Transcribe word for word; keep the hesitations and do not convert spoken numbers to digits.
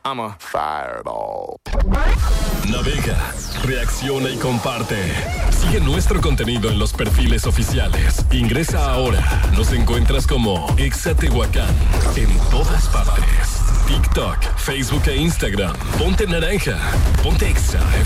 I'm a fireball. Navega, reacciona y comparte. Sigue nuestro contenido en los perfiles oficiales. Ingresa ahora. Nos encuentras como Exa Tehuacán en todas partes. TikTok, Facebook e Instagram. Ponte naranja. Ponte Exa F